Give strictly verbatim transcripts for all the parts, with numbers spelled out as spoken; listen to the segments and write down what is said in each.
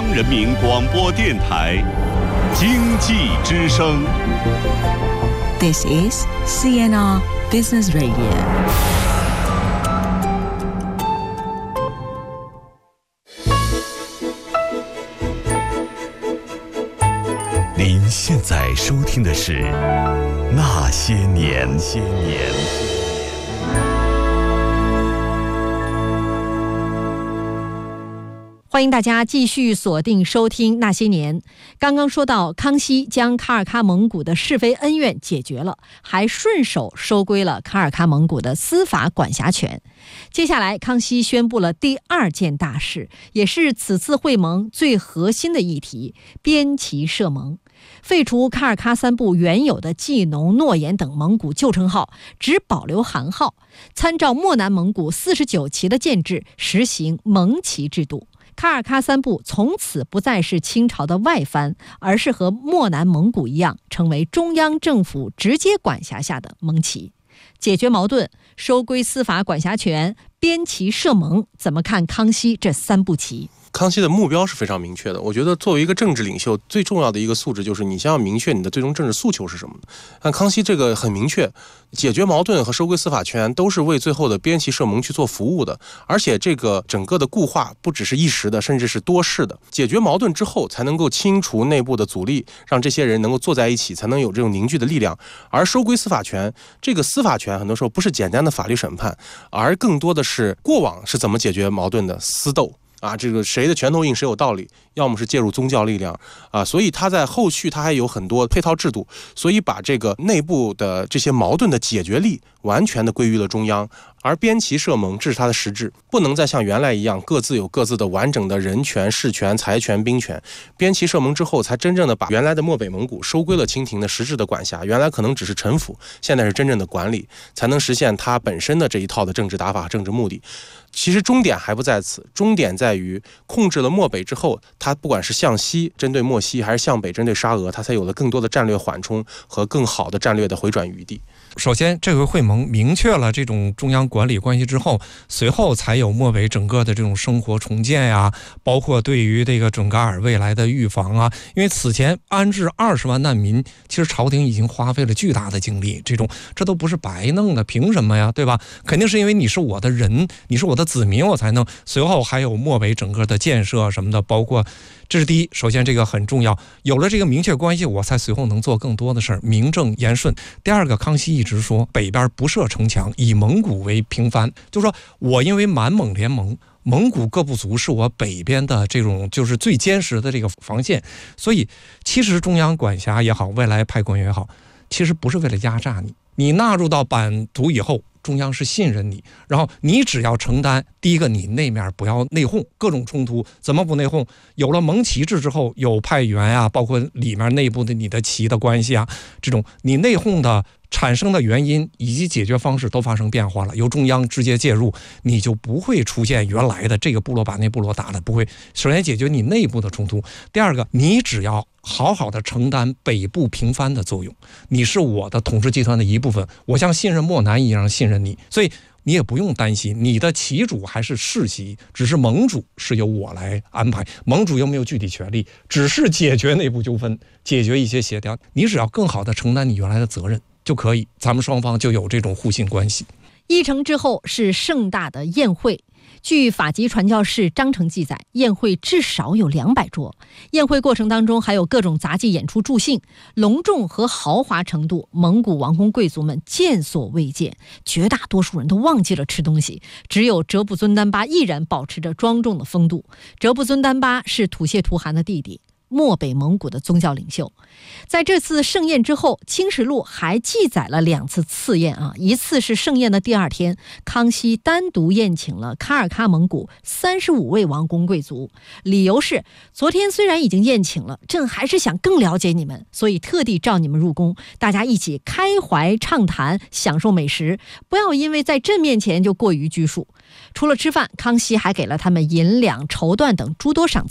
人民广播电台经济之声。 This is C N R Business Radio。 您现在收听的是《那些年》。些年。 欢迎大家继续锁定收听《那些年》。刚刚说到，康熙将卡尔喀蒙古的是非恩怨解决了，还顺手收归了卡尔喀蒙古的司法管辖权。接下来，康熙宣布了第二件大事，也是此次会盟最核心的议题——边旗设盟。废除卡尔喀三部原有的冀农、诺言等蒙古旧称号，只保留汗号，参照漠南蒙古四十九旗的建制，实行蒙旗制度。卡尔喀三部从此不再是清朝的外藩，而是和漠南蒙古一样，成为中央政府直接管辖下的蒙旗。解决矛盾，收归司法管辖权，边旗设盟，怎么看康熙这三步棋？ 康熙的目标是非常明确的。我觉得作为一个政治领袖，最重要的一个素质就是你先要明确你的最终政治诉求是什么。但康熙这个很明确，解决矛盾和收归司法权都是为最后的边旗设盟去做服务的。而且这个整个的固化不只是一时的，甚至是多事的。解决矛盾之后，才能够清除内部的阻力，让这些人能够坐在一起，才能有这种凝聚的力量。而收归司法权，这个司法权很多时候不是简单的法律审判，而更多的是过往是怎么解决矛盾的私斗。啊，这个谁的拳头硬谁有道理，要么是介入宗教力量啊，所以他在后续他还有很多配套制度，所以把这个内部的这些矛盾的解决力完全的归于了中央。而边旗设盟，这是它的实质，不能再像原来一样各自有各自的完整的人权、事权、财权、兵权。边旗设盟之后，才真正的把原来的漠北蒙古收归了清廷的实质的管辖。原来可能只是臣服，现在是真正的管理，才能实现它本身的这一套的政治打法、政治目的。其实终点还不在此，终点在于控制了漠北之后，它不管是向西针对漠西，还是向北针对沙俄，它才有了更多的战略缓冲和更好的战略的回转余地。 首先，这回会盟明确了这种中央管理关系之后，随后才有漠北整个的这种生活重建呀，包括对于这个准噶尔未来的预防啊。因为此前安置二十万难民，其实朝廷已经花费了巨大的精力，这种这都不是白弄的，凭什么呀，对吧？肯定是因为你是我的人，你是我的子民，我才弄。随后还有漠北整个的建设什么的，包括。这是第一，首先这个很重要，有了这个明确关系，我才随后能做更多的事儿，名正言顺。第二个，康熙一直说北边不设城墙，以蒙古为平藩，就是说我因为满蒙联盟，蒙古各部族是我北边的这种就是最坚实的这个防线，所以其实中央管辖也好，未来派官员也好，其实不是为了压榨你，你纳入到版图以后，中央是信任你，然后你只要承担第一个，你那面不要内讧，各种冲突怎么不内讧？有了蒙旗制之后，有派员啊，包括里面内部的你的旗的关系啊，这种你内讧的产生的原因以及解决方式都发生变化了，由中央直接介入，你就不会出现原来的这个部落把那部落打了，不会。首先解决你内部的冲突，第二个，你只要好好的承担北部平藩的作用，你是我的统治集团的一部分，我像信任漠南一样信任你，所以你也不用担心你的旗主还是世袭，只是盟主是由我来安排，盟主又没有具体权利，只是解决内部纠纷，解决一些协调，你只要更好的承担你原来的责任就可以，咱们双方就有这种互信关系。 议程之后是盛大的宴会。据法籍传教士章程记载，宴会至少有两百桌。宴会过程当中还有各种杂技演出助兴，隆重和豪华程度，蒙古王公贵族们见所未见，绝大多数人都忘记了吃东西，只有哲布尊丹巴依然保持着庄重的风度。哲布尊丹巴是土谢图汗的弟弟，漠北蒙古的宗教领袖。在这次盛宴之后，清史录还记载了两次赐宴啊，一次是盛宴的第二天，康熙单独宴请了卡尔喀蒙古三十五位王公贵族，理由是昨天虽然已经宴请了，朕还是想更了解你们，所以特地召你们入宫，大家一起开怀畅谈，享受美食，不要因为在朕面前就过于拘束。除了吃饭，康熙还给了他们银两、绸缎等诸多赏赐。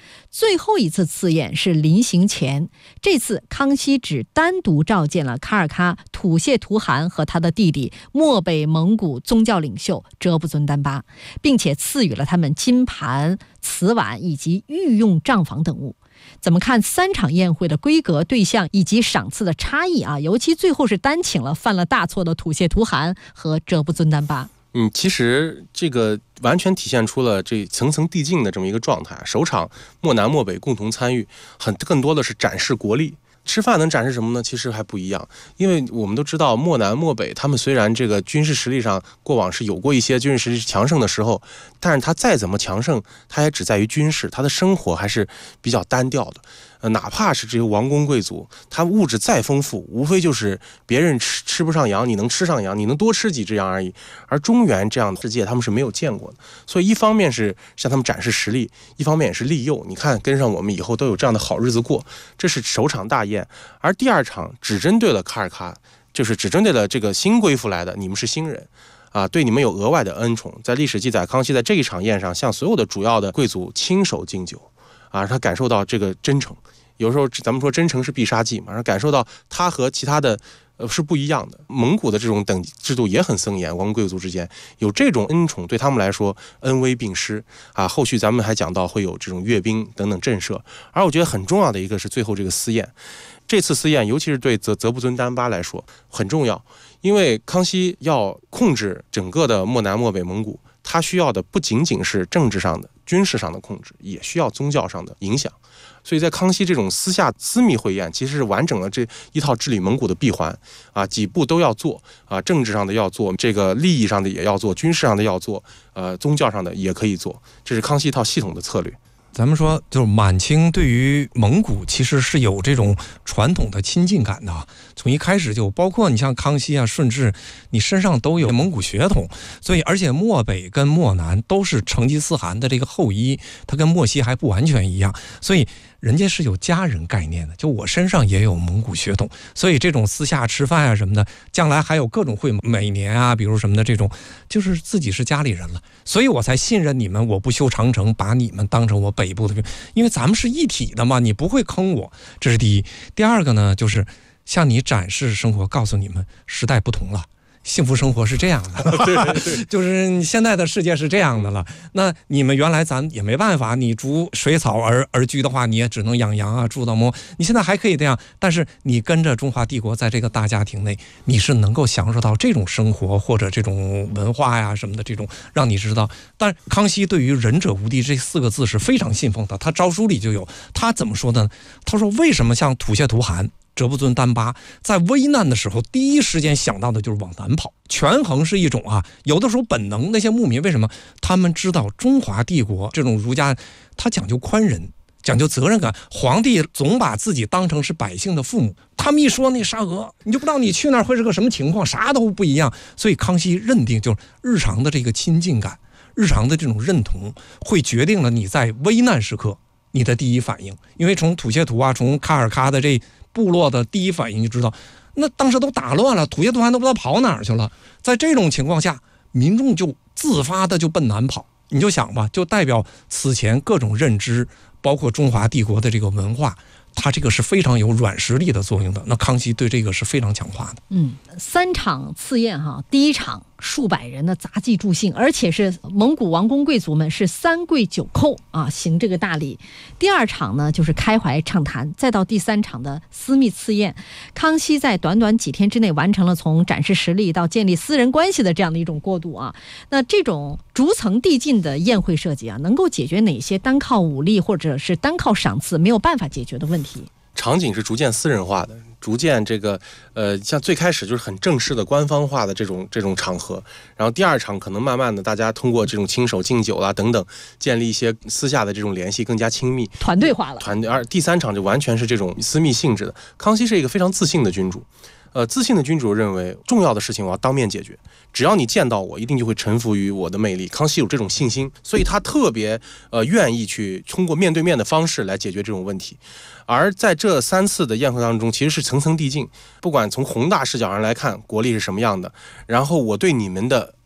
最后一次赐宴是临行前，这次康熙只单独召见了卡尔喀吐谢图汗和他的弟弟漠北蒙古宗教领袖哲布尊丹巴，并且赐予了他们金盘、瓷碗以及御用帐房等物。怎么看三场宴会的规格、对象以及赏赐的差异啊？尤其最后是单请了犯了大错的吐谢图汗和哲布尊丹巴。 嗯，其实这个完全体现出了这层层递进的这么一个状态。首场漠南漠北共同参与，很更多的是展示国力。吃饭能展示什么呢？其实还不一样，因为我们都知道漠南漠北他们虽然这个军事实力上过往是有过一些军事实力强盛的时候，但是他再怎么强盛，他也只在于军事，他的生活还是比较单调的。呃，哪怕是这些王公贵族，他物质再丰富，无非就是别人吃吃不上羊，你能吃上羊，你能多吃几只羊而已。而中原这样的世界，他们是没有见过的。所以一方面是向他们展示实力，一方面也是利诱。你看，跟上我们以后都有这样的好日子过。这是首场大宴，而第二场只针对了卡尔喀，就是只针对了这个新归附来的，你们是新人。啊，对你们有额外的恩宠。在历史记载，康熙在这一场宴上向所有的主要的贵族亲手敬酒，啊，他感受到这个真诚。有时候咱们说真诚是必杀技嘛，然后感受到他和其他的呃是不一样的。蒙古的这种等级制度也很森严，王公贵族之间有这种恩宠，对他们来说恩威并施啊。后续咱们还讲到会有这种阅兵等等震慑。而我觉得很重要的一个是最后这个私宴，这次私宴尤其是对泽泽布尊丹巴来说很重要，因为康熙要控制整个的漠南漠北蒙古，他需要的不仅仅是政治上的军事上的控制，也需要宗教上的影响。所以在康熙这种私下私密会宴，其实是完整了这一套治理蒙古的闭环啊，几步都要做啊，政治上的要做，这个利益上的也要做，军事上的要做，呃，宗教上的也可以做，这是康熙一套系统的策略。 咱们说，就是满清对于蒙古其实是有这种传统的亲近感的，从一开始就包括你像康熙啊、顺治，你身上都有蒙古血统，所以而且漠北跟漠南都是成吉思汗的这个后裔，他跟漠西还不完全一样，所以人家是有家人概念的，就我身上也有蒙古血统，所以这种私下吃饭啊什么的，将来还有各种会，每年啊，比如什么的这种，就是自己是家里人了，所以我才信任你们，我不修长城，把你们当成我北部的，因为咱们是一体的嘛，你不会坑我，这是第一。第二个呢，就是向你展示生活，告诉你们时代不同了。幸福生活是这样的，对对对，就是你现在的世界是这样的了。那你们原来咱也没办法，你逐水草而而居的话，你也只能养羊啊，住到摸。你现在还可以这样，但是你跟着中华帝国在这个大家庭内，你是能够享受到这种生活或者这种文化呀什么的，这种让你知道。但康熙对于仁者无敌这四个字是非常信奉的，他诏书里就有。他怎么说呢？他说为什么像吐谢图汗、哲布尊丹巴在危难的时候第一时间想到的就是往南跑？权衡是一种啊，有的时候本能。那些牧民为什么他们知道中华帝国这种儒家他讲究宽仁，讲究责任感，皇帝总把自己当成是百姓的父母，他们一说那沙俄，你就不知道你去那儿会是个什么情况，啥都不一样。所以康熙认定就是日常的这个亲近感，日常的这种认同会决定了你在危难时刻你的第一反应。因为从吐谢图啊，从卡尔喀的这部落的第一反应就知道，那当时都打乱了，吐谢图汗都不知道跑哪儿去了。在这种情况下，民众就自发的就奔南跑。你就想吧，就代表此前各种认知，包括中华帝国的这个文化，它这个是非常有软实力的作用的。那康熙对这个是非常强化的。 嗯，三场赐宴哈，第一场数百人的杂技助兴，而且是蒙古王公贵族们是三跪九叩啊，行这个大礼。第二场呢就是开怀畅谈，再到第三场的私密赐宴。康熙在短短几天之内完成了从展示实力到建立私人关系的这样的一种过渡啊。那这种逐层递进的宴会设计啊，能够解决哪些单靠武力或者是单靠赏赐没有办法解决的问题？ 场景是逐渐私人化的，逐渐这个呃，像最开始就是很正式的官方化的这种这种场合，然后第二场可能慢慢的大家通过这种亲手敬酒啦等等，建立一些私下的这种联系，更加亲密， 团队化了。 团队，而第三场就完全是这种私密性质的。康熙是一个非常自信的君主，呃，自信的君主认为重要的事情我要当面解决，只要你见到我，一定就会臣服于我的魅力。康熙有这种信心，所以他特别呃愿意去通过面对面的方式来解决这种问题。而在这三次的宴会当中，其实是层层递进，不管从宏大视角上来看国力是什么样的，然后我对你们的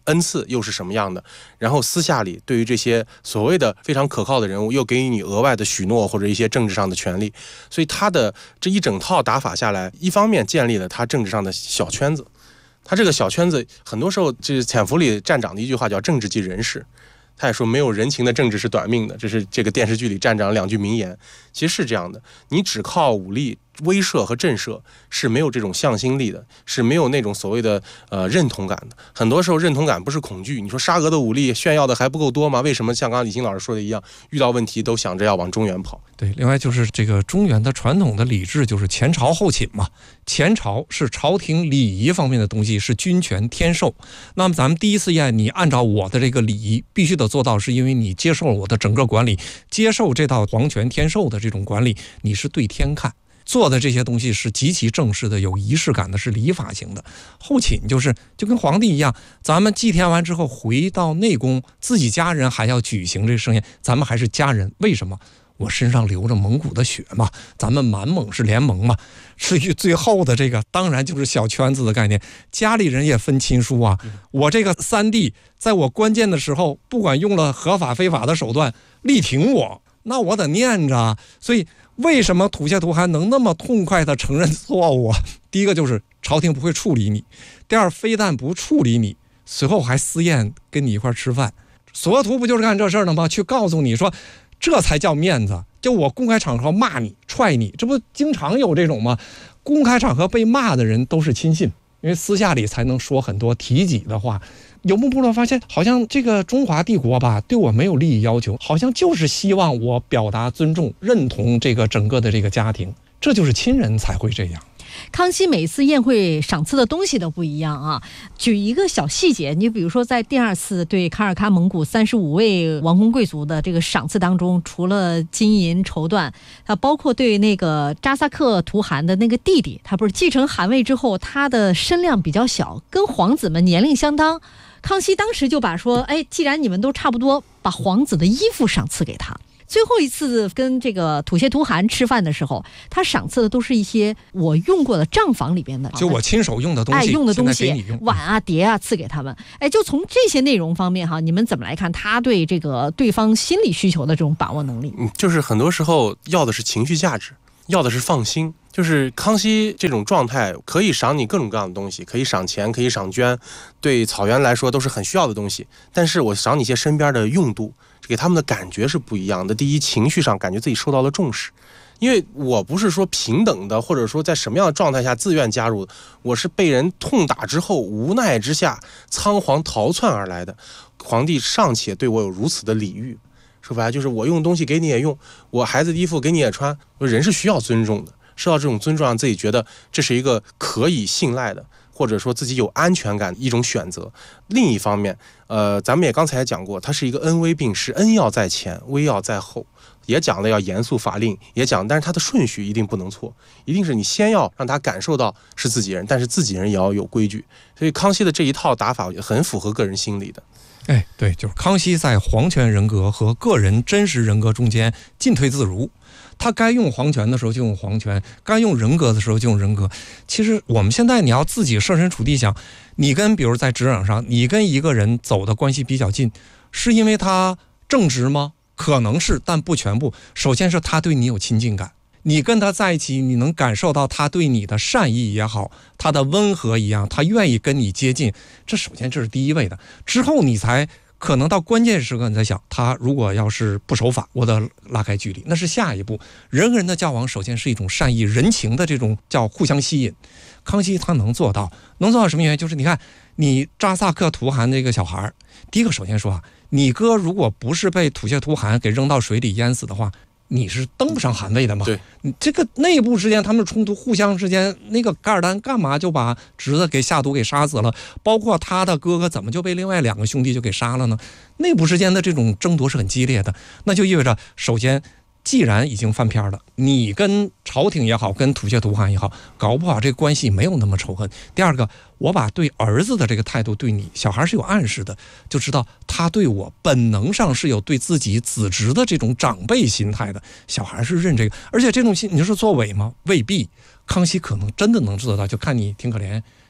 恩赐又是什么样的，然后私下里对于这些所谓的非常可靠的人物又给予你额外的许诺或者一些政治上的权利，所以他的这一整套打法下来，一方面建立了他政治上的小圈子，他这个小圈子很多时候这潜伏里站长的一句话叫政治即人事，他也说没有人情的政治是短命的，这是这个电视剧里站长两句名言，其实是这样的，你只靠武力威慑和震慑是没有这种向心力的，是没有那种所谓的呃认同感的。很多时候认同感不是恐惧，你说沙俄的武力炫耀的还不够多吗？为什么像刚刚李欣老师说的一样，遇到问题都想着要往中原跑？ 对，另外就是这个中原的传统的礼制就是前朝后寝嘛，前朝是朝廷礼仪方面的东西，是君权天授。那么咱们第一次宴，你按照我的这个礼仪必须得做到，是因为你接受了我的整个管理，接受这套皇权天授的这种管理，你是对天看。做的这些东西是极其正式的，有仪式感的，是礼法型的。后寝就是就跟皇帝一样，咱们祭天完之后回到内宫，自己家人还要举行这个盛宴，咱们还是家人。为什么？我身上流着蒙古的血嘛，咱们满蒙是联盟嘛。至于最后的这个，当然就是小圈子的概念，家里人也分亲疏啊。我这个三弟在我关键的时候，不管用了合法非法的手段力挺我，那我得念着。所以为什么吐血图汗能那么痛快地承认错误？第一个就是朝廷不会处理你，第二非但不处理你，随后还私宴跟你一块吃饭。索图不就是干这事儿的吗？去告诉你说这才叫面子，就我公开场合骂你踹你，这不经常有这种吗？公开场合被骂的人都是亲信，因为私下里才能说很多提己的话。游牧部落发现好像这个中华帝国吧对我没有利益要求，好像就是希望我表达尊重认同这个整个的这个家庭，这就是亲人才会这样。 康熙每次宴会赏赐的东西都不一样啊。举一个小细节，你比如说在第二次对卡尔喀蒙古三十五位王公贵族的这个赏赐当中，除了金银绸缎，它包括对那个扎萨克图汗的那个弟弟，他不是继承汗位之后，他的身量比较小，跟皇子们年龄相当。康熙当时就把说，哎，既然你们都差不多，把皇子的衣服赏赐给他。最后一次跟这个吐血图汗吃饭的时候，他赏赐的都是一些我用过的账房里边的， 就我亲手用的东西， 哎，用的东西， 用碗啊、碟啊，赐给他们。哎，就从这些内容方面哈，你们怎么来看他对这个对方心理需求的这种把握能力？ 嗯，就是很多时候要的是情绪价值，要的是放心。就是康熙这种状态，可以赏你各种各样的东西，可以赏钱，可以赏绢，对草原来说都是很需要的东西。但是我赏你一些身边的用度，给他们的感觉是不一样的。第一，情绪上感觉自己受到了重视，因为我不是说平等的，或者说在什么样的状态下自愿加入的，我是被人痛打之后无奈之下仓皇逃窜而来的。皇帝尚且对我有如此的礼遇，说白了就是我用东西给你也用，我孩子的衣服给你也穿，人是需要尊重的。受到这种尊重，让自己觉得这是一个可以信赖的，或者说自己有安全感的一种选择。另一方面，呃，咱们也刚才讲过，它是一个恩威并施，恩要在前，威要在后，也讲了要严肃法令，也讲，但是它的顺序一定不能错，一定是你先要让他感受到是自己人，但是自己人也要有规矩。所以康熙的这一套打法很符合个人心理的。 哎，对，就是康熙在皇权人格和个人真实人格中间进退自如。他该用皇权的时候就用皇权，该用人格的时候就用人格。其实我们现在你要自己设身处地想，你跟比如在职场上，你跟一个人走的关系比较近，是因为他正直吗？可能是，但不全部。首先是他对你有亲近感，你跟他在一起，你能感受到他对你的善意也好，他的温和一样，他愿意跟你接近，这首先这是第一位的。之后你才可能到关键时刻，你在想他如果要是不守法，我得拉开距离，那是下一步。人和人的交往首先是一种善意人情的这种叫互相吸引。康熙他能做到，能做到什么原因？就是你看你扎萨克图汗这个小孩，第一个首先说啊，你哥如果不是被吐血图汗给扔到水里淹死的话，你是登不上汗位的嘛？ 对， 你这个内部之间他们冲突，互相之间，那个噶尔丹干嘛就把侄子给下毒给杀死了？包括他的哥哥怎么就被另外两个兄弟就给杀了呢？内部之间的这种争夺是很激烈的，那就意味着，首先，既然已经翻篇了，你跟朝廷也好，跟吐血图汗也好，搞不好这个关系没有那么仇恨。第二个，我把对儿子的这个态度对你，小孩是有暗示的，就知道他对我本能上是有对自己子侄的这种长辈心态的，小孩是认这个，而且这种心你说作伪吗？未必。康熙可能真的能做到，就看你挺可怜，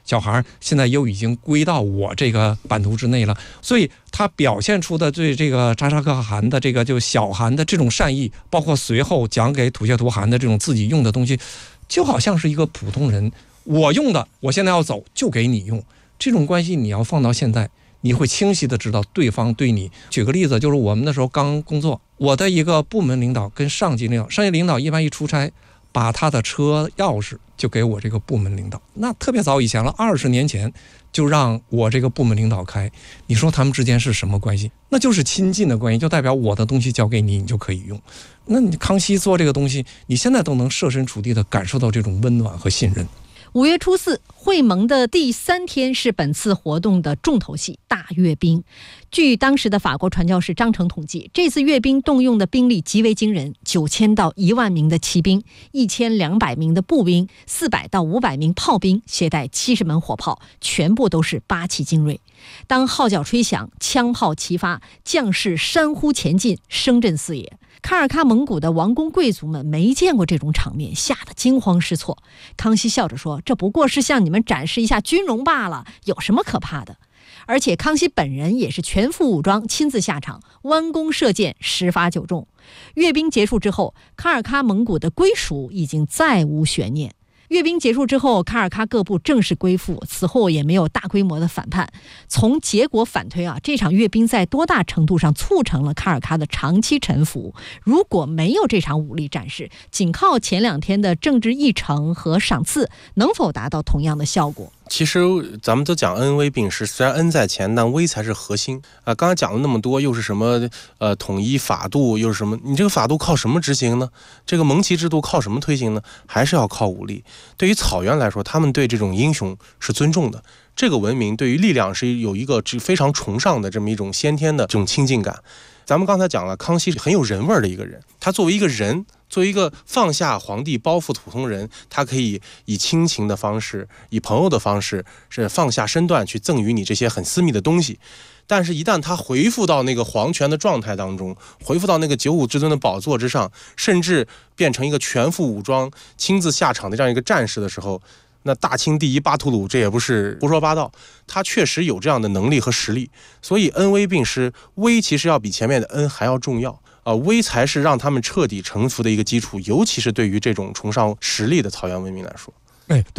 小孩现在又已经归到我这个版图之内了，所以他表现出的对这个扎沙可汗的这个就小汗的这种善意，包括随后讲给吐谢图汗的这种自己用的东西，就好像是一个普通人，我用的，我现在要走就给你用。这种关系你要放到现在，你会清晰的知道对方对你。举个例子，就是我们那时候刚工作，我的一个部门领导跟上级领导，上级领导一般一出差，把他的车钥匙就给我这个部门领导。那特别早以前了，二十年前就让我这个部门领导开。你说他们之间是什么关系？那就是亲近的关系，就代表我的东西交给你，你就可以用。那你康熙做这个东西，你现在都能设身处地的感受到这种温暖和信任。 五月初四，会盟的第三天是本次活动的重头戏——大阅兵。据当时的法国传教士张成统计，这次阅兵动用的兵力极为惊人，九千到一万名的骑兵，一千两百名的步兵，四百到五百名炮兵，携带七十门火炮，全部都是八旗精锐。当号角吹响，枪炮齐发，将士山呼前进，声震四野。卡尔喀蒙古的王公贵族们没见过这种场面，吓得惊慌失措。康熙笑着说：“这不过是向你们展示一下军容罢了，有什么可怕的？”而且康熙本人也是全副武装，亲自下场，弯弓射箭，十发九中。阅兵结束之后，卡尔喀蒙古的归属已经再无悬念。阅兵结束之后，卡尔喀各部正式归附，此后也没有大规模的反叛。从结果反推啊，这场阅兵在多大程度上促成了卡尔喀的长期臣服？如果没有这场武力展示，仅靠前两天的政治议程和赏赐，能否达到同样的效果？ 其实咱们都讲恩威并施，虽然恩在前，但威才是核心啊、呃。刚才讲了那么多，又是什么呃统一法度，又是什么？你这个法度靠什么执行呢？这个蒙旗制度靠什么推行呢？还是要靠武力。对于草原来说，他们对这种英雄是尊重的。这个文明对于力量是有一个非常崇尚的这么一种先天的这种亲近感。咱们刚才讲了，康熙是很有人味的一个人，他作为一个人。作为一个放下皇帝包袱普通人，他可以以亲情的方式，以朋友的方式，是放下身段去赠予你这些很私密的东西。但是，一旦他回复到那个皇权的状态当中，回复到那个九五至尊的宝座之上，甚至变成一个全副武装、亲自下场的这样一个战士的时候，那大清第一巴图鲁，这也不是胡说八道，他确实有这样的能力和实力。所以恩威并施，威其实要比前面的恩还要重要。呃，威才是让他们彻底臣服的一个基础，尤其是对于这种崇尚实力的草原文明来说。 哎，